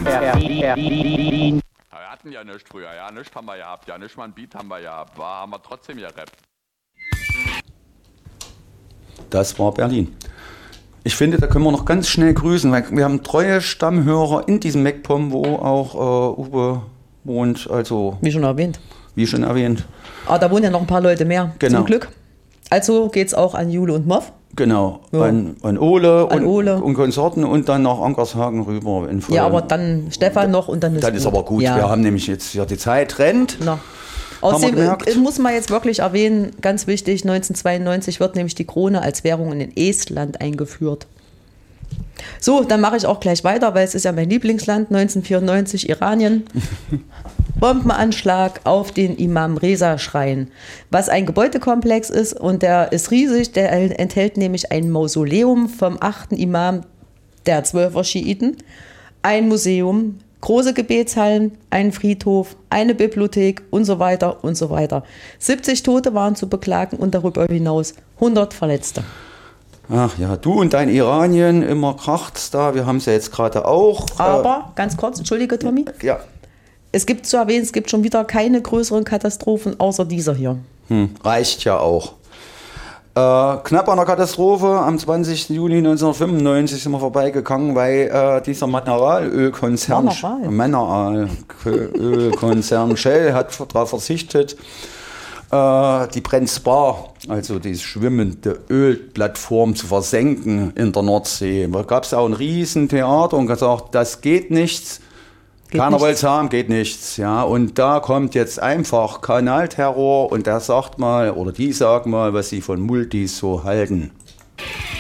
Wir hatten ja nichts früher, ja, nichts haben wir gehabt, ja, nicht mal ein Beat haben wir gehabt, haben wir trotzdem gerappt. Das war Berlin. Ich finde, da können wir noch ganz schnell grüßen, weil wir haben treue Stammhörer in diesem MacPom, wo auch Uwe wohnt, also... Wie schon erwähnt. Ah, da wohnen ja noch ein paar Leute mehr, genau. Zum Glück. Also geht's auch an Jule und Moff. Genau, ja. an Ole Ole und Konsorten und dann nach Ankershagen rüber. Ja, aber dann Stefan noch und dann ist Dann ist aber gut, wir haben nämlich jetzt ja die Zeit rennt. Na. Außerdem muss man jetzt wirklich erwähnen, ganz wichtig, 1992 wird nämlich die Krone als Währung in Estland eingeführt. So, dann mache ich auch gleich weiter, weil es ist ja mein Lieblingsland, 1994 Iranien. Bombenanschlag auf den Imam Reza Schrein, was ein Gebäudekomplex ist und der ist riesig, der enthält nämlich ein Mausoleum vom 8. Imam der 12er Schiiten, ein Museum, große Gebetshallen, einen Friedhof, eine Bibliothek und so weiter und so weiter. 70 Tote waren zu beklagen und darüber hinaus 100 Verletzte. Ach ja, du und dein Iranien, immer kracht's da, wir haben es ja jetzt gerade auch. Aber, ganz kurz, entschuldige Tommy. Ja. Es gibt zu erwähnen, es gibt schon wieder keine größeren Katastrophen außer dieser hier. Reicht ja auch. Knapp an der Katastrophe, am 20. Juni 1995 sind wir vorbeigegangen, weil dieser Mineralölkonzern Shell hat darauf verzichtet, die Brent Spar, also die schwimmende Ölplattform, zu versenken in der Nordsee. Da gab es auch ein Riesentheater und gesagt, das geht nicht. Keiner wollte es haben, geht nichts. Ja. Und da kommt jetzt einfach Kanalterror und der sagt mal, oder die sagen mal, was sie von Multis so halten.